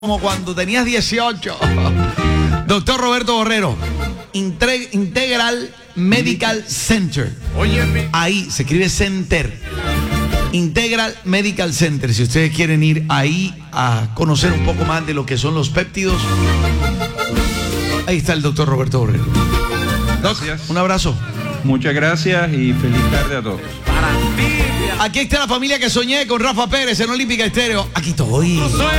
como cuando tenías 18. Doctor Roberto Borrero, Integral Medical Center. Ahí se escribe Center. Integral Medical Center. Si ustedes quieren ir ahí a conocer un poco más de lo que son los péptidos, ahí está el doctor Roberto Borrero. Gracias. Un abrazo. Muchas gracias y feliz tarde a todos. Aquí está la familia que soñé con Rafa Pérez en Olímpica Estéreo. Aquí estoy.